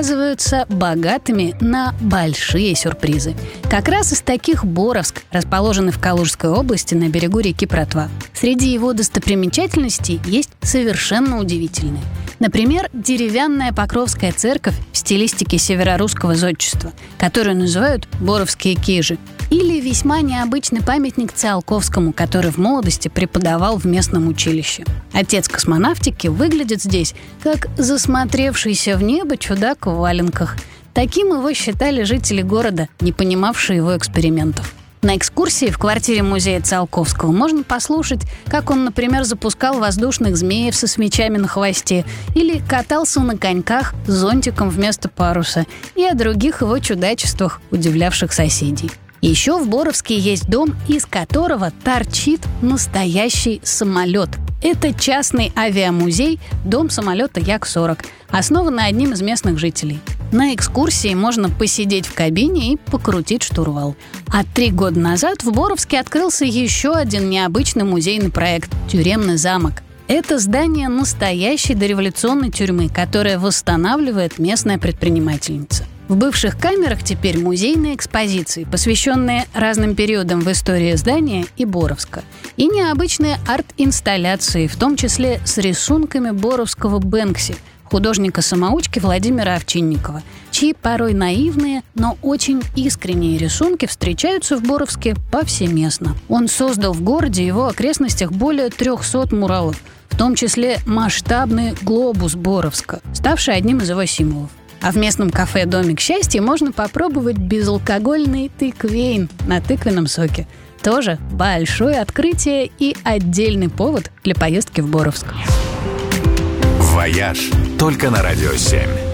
оказываются богатыми на большие сюрпризы. Как раз из таких Боровск, расположенный в Калужской области на берегу реки Протва. Среди его достопримечательностей есть совершенно удивительные. Например, деревянная Покровская церковь в стилистике северорусского зодчества, которую называют «Боровские кижи». Или весьма необычный памятник Циолковскому, который в молодости преподавал в местном училище. Отец космонавтики выглядит здесь как засмотревшийся в небо чудак в валенках. Таким его считали жители города, не понимавшие его экспериментов. На экскурсии в квартире музея Циолковского можно послушать, как он, например, запускал воздушных змеев со свечами на хвосте или катался на коньках с зонтиком вместо паруса, и о других его чудачествах, удивлявших соседей. Еще в Боровске есть дом, из которого торчит настоящий самолет. Это частный авиамузей, дом самолета Як-40, основанный одним из местных жителей. На экскурсии можно посидеть в кабине и покрутить штурвал. А 3 года назад в Боровске открылся еще один необычный музейный проект – тюремный замок. Это здание настоящей дореволюционной тюрьмы, которое восстанавливает местная предпринимательница. В бывших камерах теперь музейные экспозиции, посвященные разным периодам в истории здания и Боровска. И необычные арт-инсталляции, в том числе с рисунками боровского Бэнкси, художника-самоучки Владимира Овчинникова, чьи порой наивные, но очень искренние рисунки встречаются в Боровске повсеместно. Он создал в городе и его окрестностях более 300 муралов, в том числе масштабный глобус Боровска, ставший одним из его символов. А в местном кафе «Домик счастья» можно попробовать безалкогольный тыквейн на тыквенном соке. Тоже большое открытие и отдельный повод для поездки в Боровск. «Вояж» только на Радио 7.